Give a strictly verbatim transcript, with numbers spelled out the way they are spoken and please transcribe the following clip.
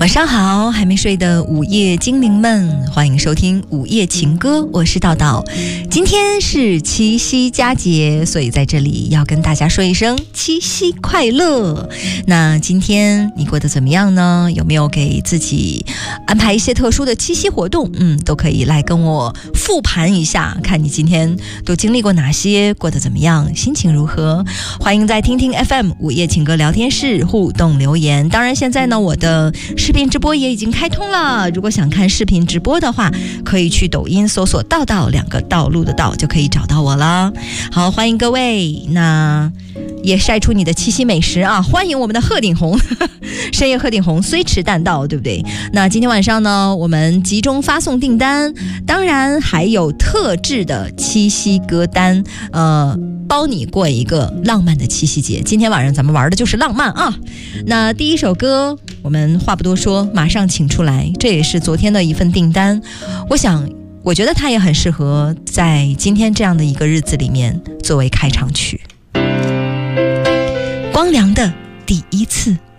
晚上好，还没睡的午夜精灵们，欢迎收听午夜情歌，我是道道。今天是七夕佳节，所以在这里要跟大家说一声七夕快乐。那今天你过得怎么样呢？有没有给自己安排一些特殊的七夕活动？嗯，都可以来跟我复盘一下，看你今天都经历过哪些，过得怎么样，心情如何。欢迎在听听 F M 午夜情歌聊天室互动留言。当然现在呢，我的视频直播也已经开通了，如果想看视频直播的话，可以去抖音搜索道道，两个道路的道，就可以找到我了。好，欢迎各位，那也晒出你的七夕美食啊！欢迎我们的鹤顶红深夜鹤顶红虽迟但到，对不对？那今天晚上呢，我们集中发送订单，当然还有特制的七夕歌单，呃包你过一个浪漫的七夕节。今天晚上咱们玩的就是浪漫啊！那第一首歌我们话不多说，马上请出来，这也是昨天的一份订单。我想我觉得它也很适合在今天这样的一个日子里面作为开场曲。光良的第一次。